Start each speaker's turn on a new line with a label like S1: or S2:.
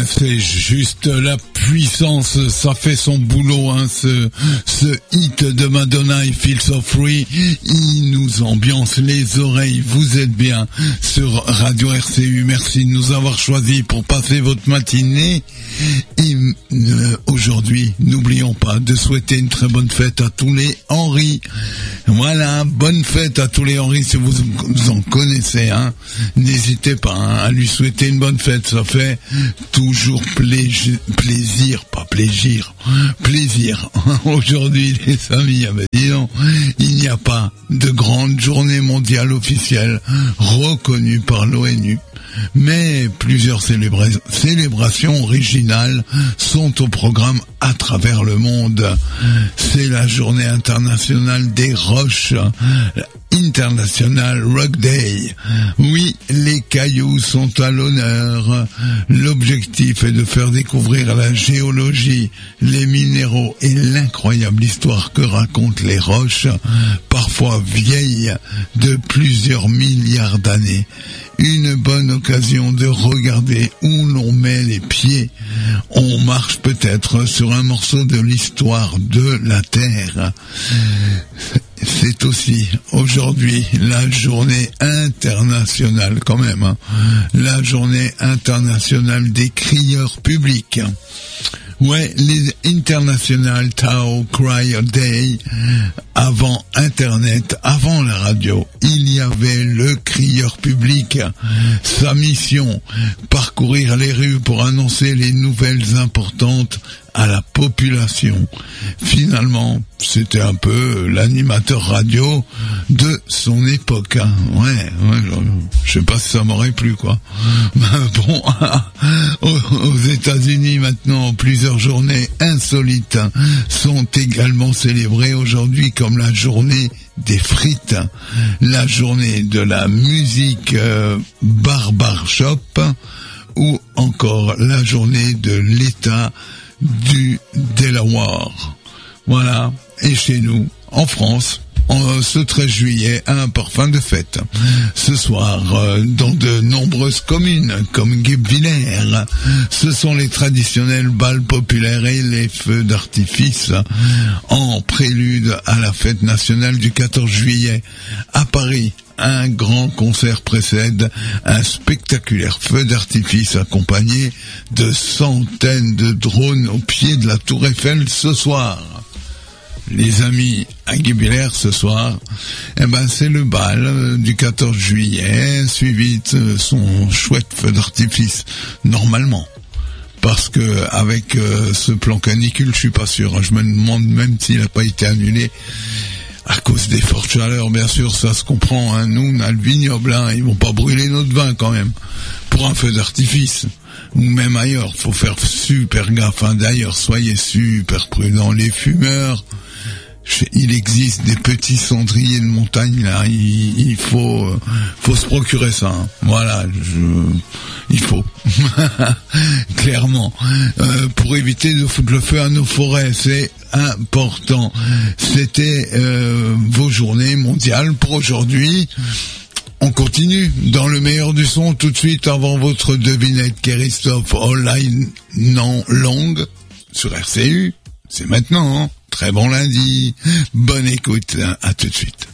S1: c'est juste la puissance, ça fait son boulot, hein, ce hit de Madonna et Feel So Free, il nous ambiance les oreilles, vous êtes bien sur Radio RCU, merci de nous avoir choisis pour passer votre matinée, et aujourd'hui, n'oublions pas de souhaiter une très bonne fête à tous les Henri, voilà, bonne fête à tous les Henri, si vous en connaissez, hein, n'hésitez pas à lui souhaiter une bonne fête, ça fait toujours plaisir, pas plaisir, plaisir. Aujourd'hui, les amis, disons, il n'y a pas de grande journée mondiale officielle reconnue par l'ONU. Mais plusieurs célébrations originales sont au programme à travers le monde. C'est la journée internationale des roches, International Rock Day. Oui, les cailloux sont à l'honneur. L'objectif est de faire découvrir la géologie, les minéraux et l'incroyable histoire que racontent les roches, parfois vieilles de plusieurs milliards d'années. Une bonne occasion de regarder où l'on met les pieds. On marche peut-être sur un morceau de l'histoire de la Terre. C'est aussi aujourd'hui la journée internationale quand même, hein, la journée internationale des crieurs publics. Ouais, les International Tao Crier Day, avant Internet, avant la radio, il y avait le crieur public. Sa mission, parcourir les rues pour annoncer les nouvelles importantes à la population. Finalement, c'était un peu l'animateur radio de son époque. Hein. Ouais, je sais pas si ça m'aurait plu, quoi. Bon, aux États-Unis maintenant, plusieurs journées insolites sont également célébrées aujourd'hui, comme la journée des frites, la journée de la musique barbershop, ou encore la journée de l'État du Delaware. Voilà. Et chez nous, en France, ce 13 juillet, un parfum de fête. Ce soir, dans de nombreuses communes, comme Guebwiller, ce sont les traditionnels bals populaires et les feux d'artifice en prélude à la fête nationale du 14 juillet. À Paris, un grand concert précède un spectaculaire feu d'artifice accompagné de centaines de drones au pied de la Tour Eiffel ce soir. Les amis, à Guebwiller ce soir, c'est le bal du 14 juillet, suivi de son chouette feu d'artifice, normalement. Parce que avec ce plan canicule, je suis pas sûr. Je me demande même s'il n'a pas été annulé à cause des fortes chaleurs, bien sûr, ça se comprend. Hein. Nous, on a le vignoble, hein, ils vont pas brûler notre vin quand même pour un feu d'artifice. Ou même ailleurs, faut faire super gaffe. Hein. D'ailleurs, soyez super prudents, les fumeurs. Il existe des petits cendriers de montagne là, il faut se procurer ça. Hein. Voilà, il faut clairement pour éviter de foutre le feu à nos forêts, c'est important. C'était vos journées mondiales pour aujourd'hui. On continue dans le meilleur du son tout de suite avant votre devinette Christophe All Non Long sur RCU. C'est maintenant, hein. Très bon lundi, bonne écoute, à tout de suite.